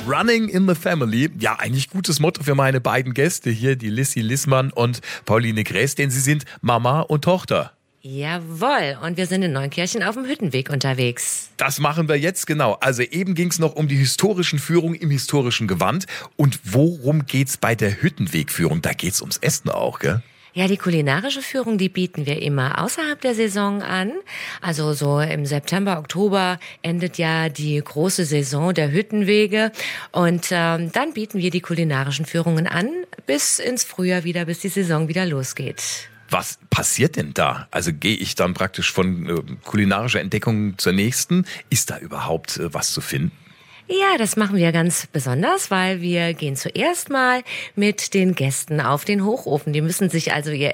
Running in the Family. Ja, eigentlich gutes Motto für meine beiden Gäste hier, die Lissy Lissmann und Pauline Gräß, denn sie sind Mama und Tochter. Jawohl, und wir sind in Neunkirchen auf dem Hüttenweg unterwegs. Das machen wir jetzt genau. Also eben ging es noch um die historischen Führungen im historischen Gewand. Und worum geht's bei der Hüttenwegführung? Da geht's ums Essen auch, gell? Ja, die kulinarische Führung, die bieten wir immer außerhalb der Saison an. Also so im September, Oktober endet ja die große Saison der Hüttenwege. Und dann bieten wir die kulinarischen Führungen an bis ins Frühjahr wieder, bis die Saison wieder losgeht. Was passiert denn da? Also gehe ich dann praktisch von kulinarischer Entdeckung zur nächsten? Ist da überhaupt was zu finden? Ja, das machen wir ganz besonders, weil wir gehen zuerst mal mit den Gästen auf den Hochofen. Die müssen sich also ihr